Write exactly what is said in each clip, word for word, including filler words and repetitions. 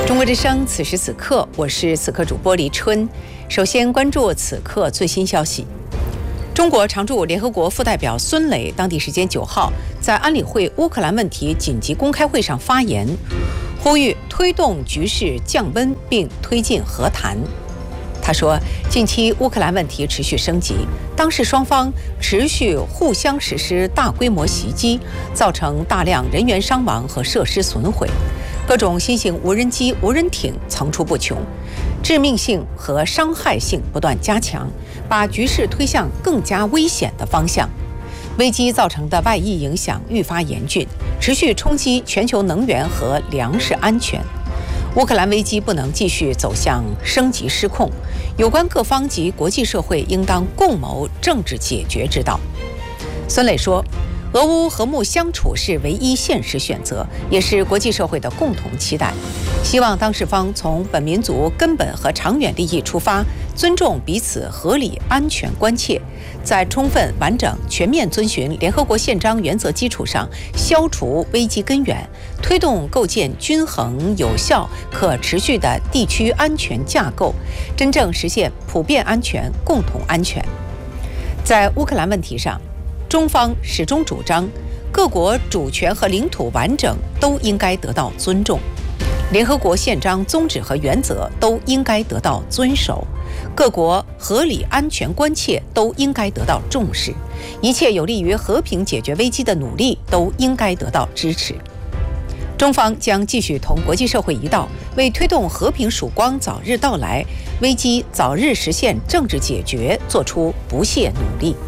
中国之声，此时此刻，我是此刻主播黎春。首先关注此刻最新消息。中国常驻联合国副代表孙磊当地时间九号在安理会乌克兰问题紧急公开会上发言，呼吁推动局势降温并推进和谈。他说，近期乌克兰问题持续升级，当事双方持续互相实施大规模袭击，造成大量人员伤亡和设施损毁。各种新型无人机、无人艇层出不穷，致命性和伤害性不断加强，把局势推向更加危险的方向。危机造成的外溢影响愈发严峻，持续冲击全球能源和粮食安全。乌克兰危机不能继续走向升级失控，有关各方及国际社会应当共谋政治解决之道。孙磊说，俄乌和睦相处是唯一现实选择，也是国际社会的共同期待。希望当事方从本民族根本和长远利益出发，尊重彼此合理安全关切，在充分、完整、全面遵循联合国宪章原则基础上，消除危机根源，推动构建均衡、有效、可持续的地区安全架构，真正实现普遍安全、共同安全。在乌克兰问题上，中方始终主张，各国主权和领土完整都应该得到尊重，联合国宪章宗旨和原则都应该得到遵守，各国合理安全关切都应该得到重视，一切有利于和平解决危机的努力都应该得到支持。中方将继续同国际社会一道，为推动和平曙光早日到来、危机早日实现政治解决做出不懈努力。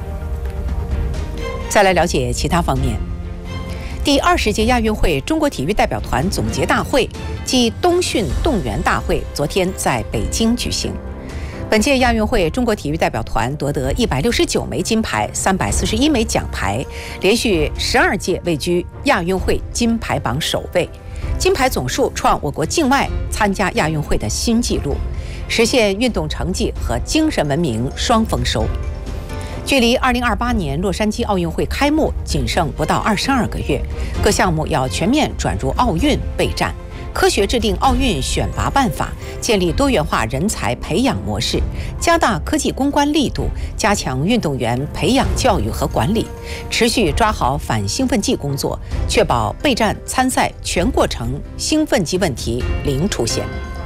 再来了解其他方面。第二十届亚运会中国体育代表团总结大会暨冬训动员大会昨天在北京举行。本届亚运会中国体育代表团夺得一百六十九枚金牌、三百四十一枚奖牌，连续十二届位居亚运会金牌榜首位，金牌总数创我国境外参加亚运会的新纪录，实现运动成绩和精神文明双丰收。距离二零二八年洛杉矶奥运会开幕仅剩不到二十二个月，各项目要全面转入奥运备战，科学制定奥运选拔办法，建立多元化人才培养模式，加大科技攻关力度，加强运动员培养教育和管理，持续抓好反兴奋剂工作，确保备战参赛全过程兴奋剂问题零出现。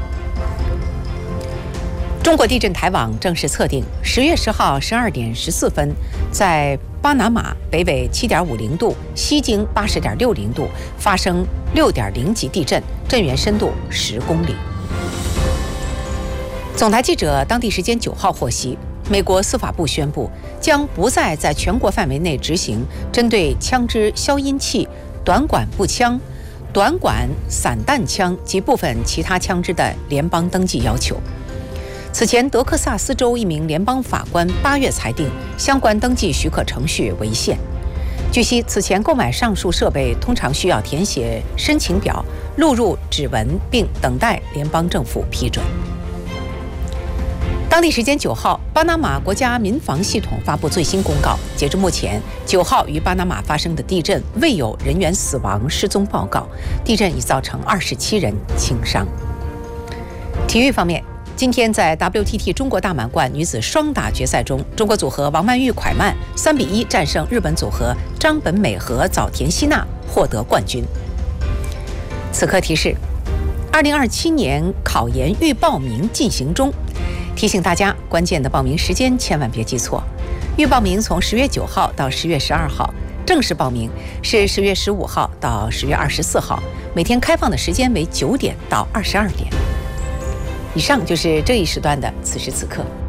中国地震台网正式测定，十月十号十二点十四分，在巴拿马北纬七点五零度、西经八十点六零度发生六点零级地震，震源深度十公里。总台记者当地时间九号获悉，美国司法部宣布，将不再在全国范围内执行针对枪支消音器、短管步枪、短管散弹枪及部分其他枪支的联邦登记要求。此前，德克萨斯州一名联邦法官八月裁定相关登记许可程序违宪。据悉，此前购买上述设备通常需要填写申请表、录入指纹，并等待联邦政府批准。当地时间九号，巴拿马国家民防系统发布最新公告，截至目前，九号于巴拿马发生的地震未有人员死亡失踪报告，地震已造成二十七人轻伤。体育方面，今天在 W T T 中国大满贯女子双打决赛中，中国组合王曼玉、蒯曼三比一战胜日本组合张本美和早田希娜，获得冠军。此刻提示：二零二七年考研预报名进行中，提醒大家关键的报名时间千万别记错。预报名从十月九号到十月十二号，正式报名是十月十五号到十月二十四号，每天开放的时间为九点到二十二点。以上就是这一时段的此时此刻。